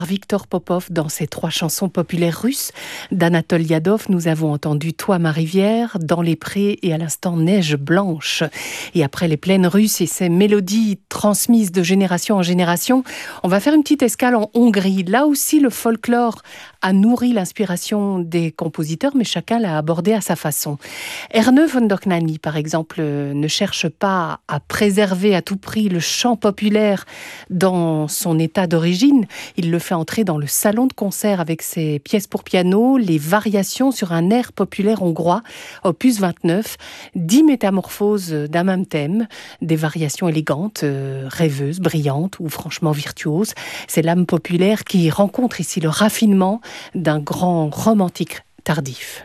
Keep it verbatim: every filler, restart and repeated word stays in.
Victor Popov dans ses trois chansons populaires russes d'Anatole Yadov. Nous avons entendu Toi ma rivière, Dans les prés et à l'instant Neige blanche. Et après les plaines russes et ces mélodies transmises de génération en génération, on va faire une petite escale en Hongrie. Là aussi, le folklore a nourri l'inspiration des compositeurs, mais chacun l'a abordé à sa façon. Ernő Vondoknányi, par exemple, ne cherche pas à préserver à tout prix le chant populaire dans son état d'origine. Il le fait entrer dans le salon de concert avec ses pièces pour piano, les variations sur un air populaire hongrois, opus vingt-neuf, dix métamorphoses d'un même thème, des variations élégantes, euh, rêveuses, brillantes ou franchement virtuoses. C'est l'âme populaire qui rencontre ici le raffinement d'un grand romantique tardif.